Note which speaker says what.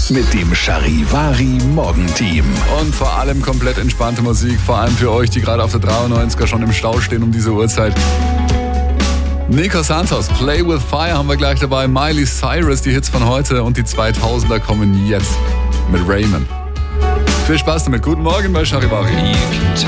Speaker 1: mit dem Charivari Morgenteam.
Speaker 2: Und vor allem komplett entspannte Musik, vor allem für euch, die gerade auf der 93er schon im Stau stehen um diese Uhrzeit. Nico Santos, Play with Fire haben wir gleich dabei. Miley Cyrus, die Hits von heute, und die 2000er kommen jetzt mit Raymond. Viel Spaß damit. Guten Morgen bei Charivari.